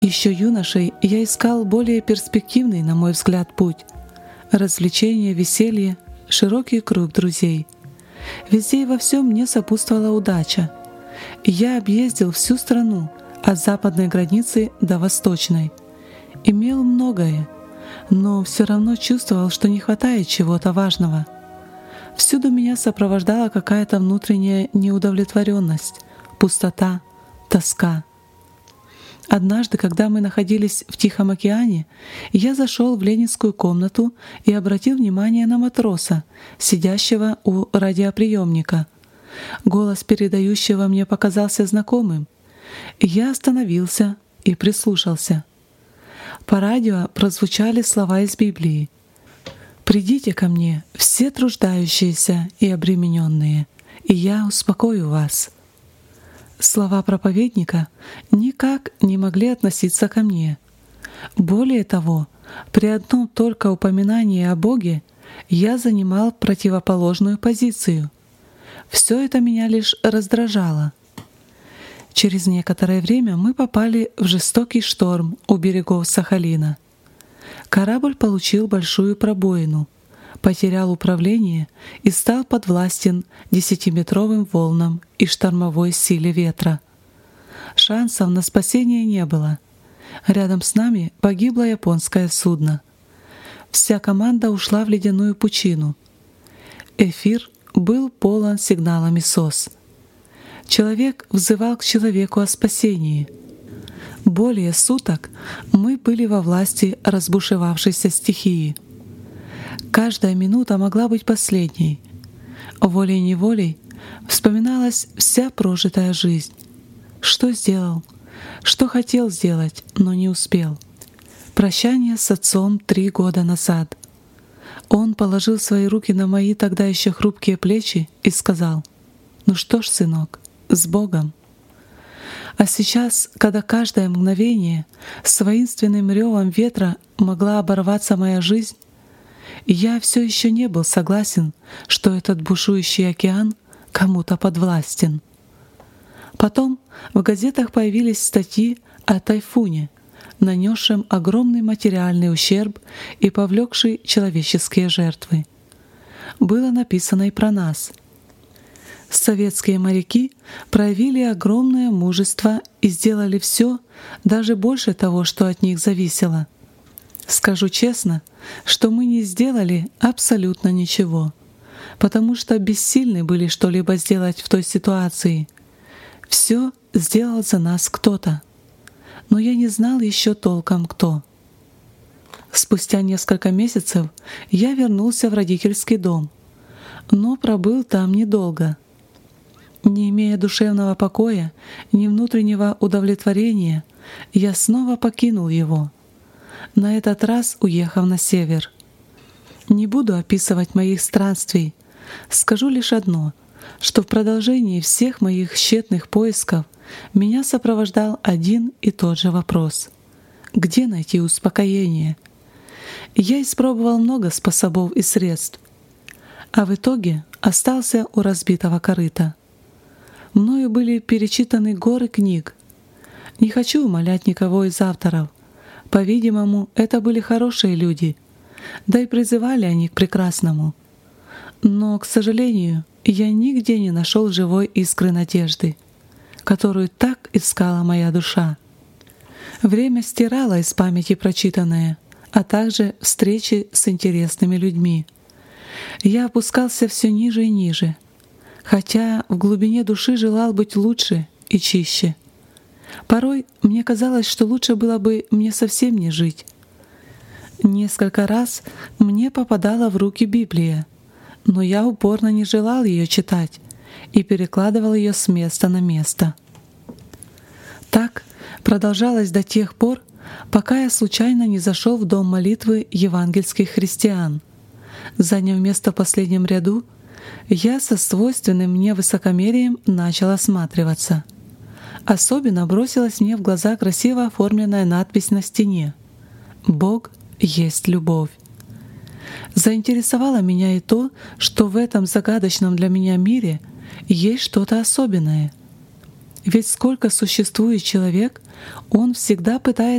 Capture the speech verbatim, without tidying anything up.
Еще юношей я искал более перспективный, на мой взгляд, путь. Развлечения, веселье, широкий круг друзей. Везде и во всем мне сопутствовала удача. Я объездил всю страну, от западной границы до восточной. Имел многое, но все равно чувствовал, что не хватает чего-то важного. Всюду меня сопровождала какая-то внутренняя неудовлетворенность, пустота, тоска. Однажды, когда мы находились в Тихом океане, я зашел в ленинскую комнату и обратил внимание на матроса, сидящего у радиоприемника. Голос передающего мне показался знакомым. Я остановился и прислушался. По радио прозвучали слова из Библии: «Придите ко мне, все труждающиеся и обремененные, и я успокою вас». Слова проповедника никак не могли относиться ко мне. Более того, при одном только упоминании о Боге я занимал противоположную позицию. Все это меня лишь раздражало. Через некоторое время мы попали в жестокий шторм у берегов Сахалина. Корабль получил большую пробоину, потерял управление и стал подвластен десятиметровым волнам и штормовой силе ветра. Шансов на спасение не было. Рядом с нами погибло японское судно. Вся команда ушла в ледяную пучину. Эфир был полон сигналами СОС. Человек взывал к человеку о спасении. Более суток мы были во власти разбушевавшейся стихии. Каждая минута могла быть последней. Волей-неволей вспоминалась вся прожитая жизнь. Что сделал, что хотел сделать, но не успел. Прощание с отцом три года назад. Он положил свои руки на мои тогда еще хрупкие плечи и сказал: «Ну что ж, сынок, с Богом». А сейчас, когда каждое мгновение с воинственным ревом ветра могла оборваться моя жизнь, я все еще не был согласен, что этот бушующий океан кому-то подвластен. Потом в газетах появились статьи о тайфуне, нанесшем огромный материальный ущерб и повлекший человеческие жертвы. Было написано и про нас. Советские моряки проявили огромное мужество и сделали все, даже больше того, что от них зависело. Скажу честно, что мы не сделали абсолютно ничего, потому что бессильны были что-либо сделать в той ситуации. Все сделал за нас кто-то, но я не знал еще толком кто. Спустя несколько месяцев я вернулся в родительский дом, но пробыл там недолго. Не имея душевного покоя, ни внутреннего удовлетворения, я снова покинул его, на этот раз уехав на север. Не буду описывать моих странствий, скажу лишь одно, что в продолжении всех моих тщетных поисков меня сопровождал один и тот же вопрос: где найти успокоение? Я испробовал много способов и средств, а в итоге остался у разбитого корыта. Мною были перечитаны горы книг. Не хочу умалять никого из авторов. По-видимому, это были хорошие люди, да и призывали они к прекрасному. Но, к сожалению, я нигде не нашел живой искры надежды, которую так искала моя душа. Время стирало из памяти прочитанное, а также встречи с интересными людьми. Я опускался все ниже и ниже, хотя в глубине души желал быть лучше и чище. Порой мне казалось, что лучше было бы мне совсем не жить. Несколько раз мне попадала в руки Библия, но я упорно не желал ее читать и перекладывал ее с места на место. Так продолжалось до тех пор, пока я случайно не зашел в дом молитвы евангельских христиан. Заняв место в последнем ряду, я со свойственным мне высокомерием начал осматриваться. Особенно бросилась мне в глаза красиво оформленная надпись на стене: «Бог есть любовь». Заинтересовало меня и то, что в этом загадочном для меня мире есть что-то особенное. Ведь сколько существует человек, он всегда пытается